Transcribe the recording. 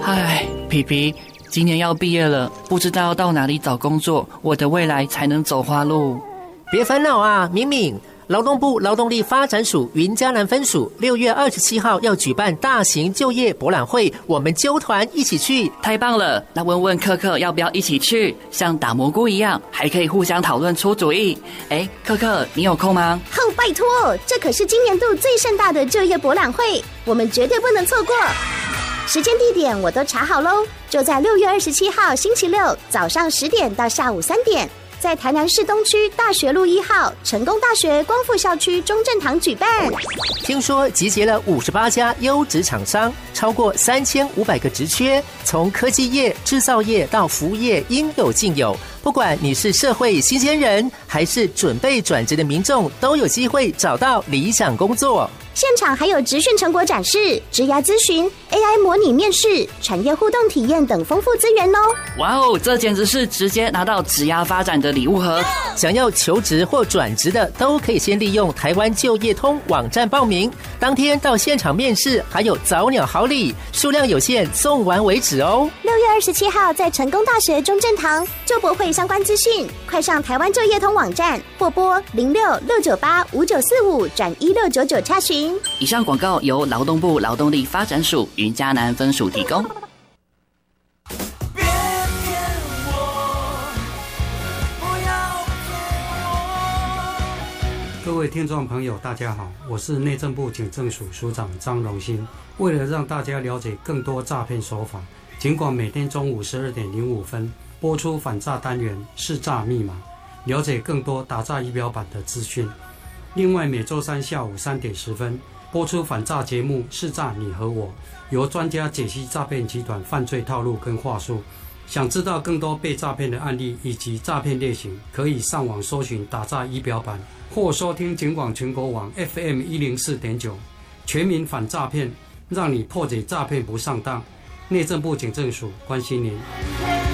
唉，皮皮，今年要毕业了，不知道到哪里找工作，我的未来才能走花路。 别烦恼啊，敏敏。劳动部劳动力发展署云嘉南分署6月27号要举办大型就业博览会，我们揪团一起去。 太棒了，那问问克克要不要一起去，像打蘑菇一样，还可以互相讨论出主意。克克，你有空吗？ 拜托，这可是今年度最盛大的就业博览会，我们绝对不能错过。时间地点我都查好咯，就在6月27号星期六早上10点到下午3点，在台南市东区大学路1号成功大学光复校区中正堂举办。 听说集结了58家优质厂商，超过3500个职缺，从科技业、制造业到服务业应有尽有。不管你是社会新鲜人，还是准备转职的民众，都有机会找到理想工作。 现场还有职训成果展示、职涯咨询、AI 模拟面试、产业互动体验等丰富资源哦！ 哇哦，这简直是直接拿到职涯发展的礼物盒。 想要求职或转职的，都可以先利用台湾就业通网站报名，当天到现场面试，还有早鸟好礼，数量有限，送完为止哦。 6月27号在成功大学中正堂就博会相关资讯，快上台湾就业通网站或拨06-698-5945-1699查询。 以上广告由劳动部劳动力发展署云嘉南分署提供。 各位听众朋友大家好，我是内政部警政署署长张荣兴。为了让大家了解更多诈骗手法，尽管每天中午12点05分播出反诈单元识诈密码，了解更多打诈仪表板的资讯。另外每周三下午3点10分播出反诈节目识诈你和我，由专家解析诈骗集团犯罪套路跟话术。想知道更多被诈骗的案例以及诈骗类型，可以上网搜寻打诈仪表板，或收听警广全国网 FM 104.9，全民反诈骗，让你破解诈骗不上当。内政部警政署关心您。